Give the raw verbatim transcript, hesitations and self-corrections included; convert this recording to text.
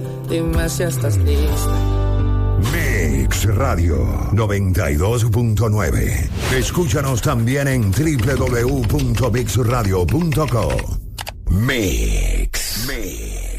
Dime si estás lista. Mix Radio noventa y dos punto nueve. Escúchanos también en doble u doble u doble u punto mix radio punto co. Mix. Mix.